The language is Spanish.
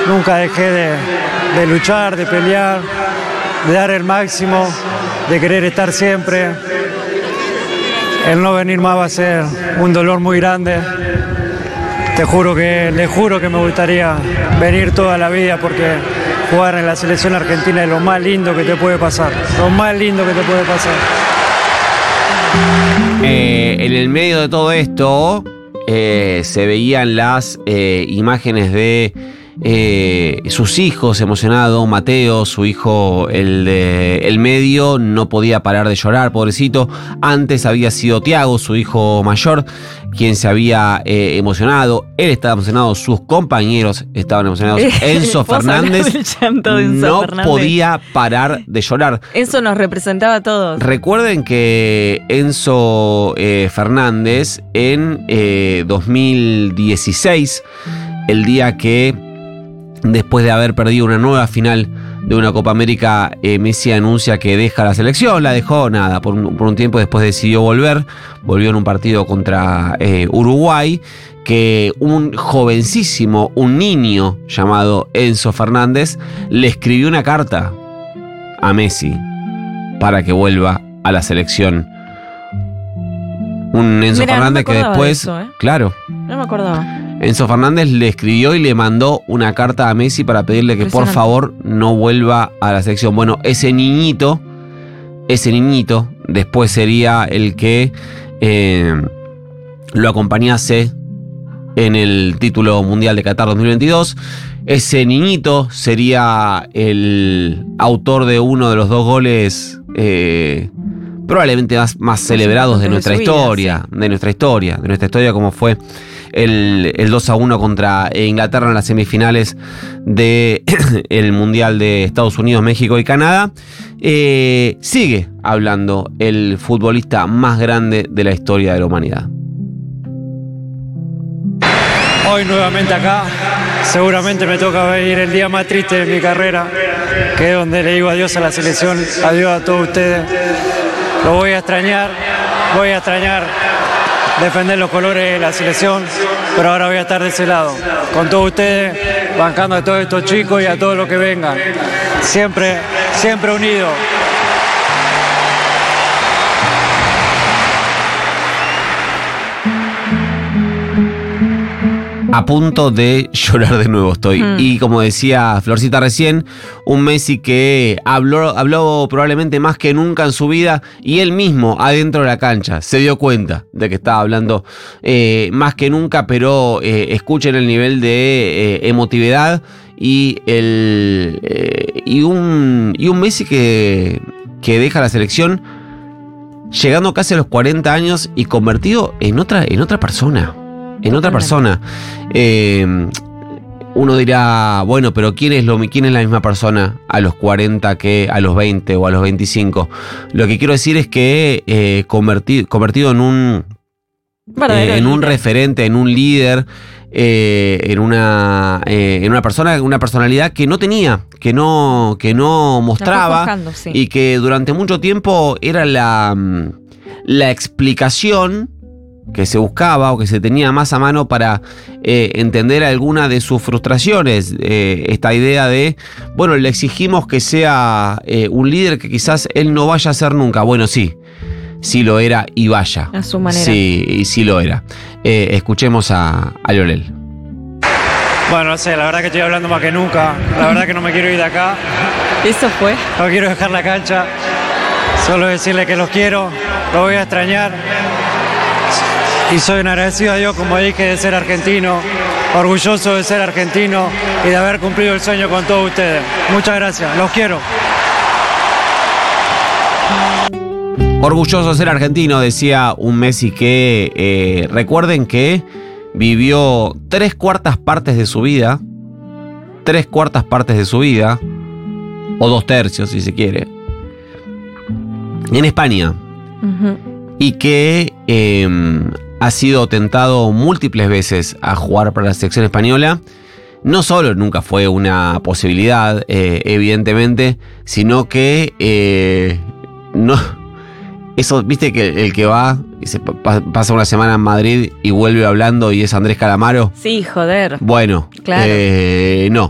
nunca dejé de luchar, de pelear, de dar el máximo, de querer estar siempre. El no venir más va a ser un dolor muy grande. Les juro que me gustaría venir toda la vida porque jugar en la selección argentina es lo más lindo que te puede pasar. Lo más lindo que te puede pasar. En el medio de todo esto se veían las imágenes de sus hijos emocionados. Mateo, su hijo, el medio, no podía parar de llorar, pobrecito. Antes había sido Thiago, su hijo mayor, quien se había emocionado. Él estaba emocionado, sus compañeros estaban emocionados. Enzo Fernández no podía parar de llorar. Enzo nos representaba a todos. Recuerden que Enzo Fernández en 2016, el día que, después de haber perdido una nueva final de una Copa América, Messi anuncia que deja la selección. La dejó, nada, por un tiempo, después decidió volver. Volvió en un partido contra Uruguay, que un jovencísimo, un niño llamado Enzo Fernández, le escribió una carta a Messi para que vuelva a la selección. Un Enzo Fernández que después... eso, Claro. No me acordaba. Enzo Fernández le escribió y le mandó una carta a Messi para pedirle que por favor no vuelva a la selección. Bueno, ese niñito después sería el que lo acompañase en el título mundial de Qatar 2022. Ese niñito sería el autor de uno de los 2 goles probablemente más celebrados de nuestra historia, de nuestra historia, como fue el 2-1 contra Inglaterra en las semifinales del Mundial de Estados Unidos, México y Canadá. Sigue hablando el futbolista más grande de la historia de la humanidad. Hoy nuevamente acá, seguramente me toca vivir el día más triste de mi carrera, que es donde le digo adiós a la selección, adiós a todos ustedes. Lo voy a extrañar defender los colores de la selección, pero ahora voy a estar de ese lado, con todos ustedes, bancando a todos estos chicos y a todos los que vengan. Siempre unidos. A punto de llorar de nuevo estoy. Y como decía Florcita recién, un Messi que habló probablemente más que nunca en su vida, y él mismo adentro de la cancha se dio cuenta de que estaba hablando más que nunca, pero escuchen el nivel de emotividad y un Messi que deja la selección llegando casi a los 40 años y convertido en otra persona. Uno dirá, bueno, pero ¿quién es la misma persona a los 40 que a los 20 o a los 25? Lo que quiero decir es que convertido en un referente, en un líder, en una personalidad que no tenía, que no mostraba, sí. Y que durante mucho tiempo era la explicación que se buscaba o que se tenía más a mano para entender alguna de sus frustraciones. Esta idea de, bueno, le exigimos que sea un líder que quizás él no vaya a ser nunca. Bueno, sí lo era y vaya. A su manera. Sí lo era. Escuchemos a Lionel. Bueno, no sé, la verdad que estoy hablando más que nunca. La verdad que no me quiero ir de acá. ¿Eso fue? No quiero dejar la cancha. Solo decirle que los quiero, los voy a extrañar. Y soy un agradecido a Dios, como dije, de ser argentino, orgulloso de ser argentino y de haber cumplido el sueño con todos ustedes. Muchas gracias, los quiero. Orgulloso de ser argentino, decía un Messi que recuerden que vivió 3/4 partes de su vida, o 2/3 si se quiere, en España. Y que ha sido tentado múltiples veces a jugar para la selección española. No solo nunca fue una posibilidad, evidentemente, sino que no. Eso, viste que el que va y se pasa una semana en Madrid y vuelve hablando y es Andrés Calamaro. Sí, joder. Bueno, claro. No.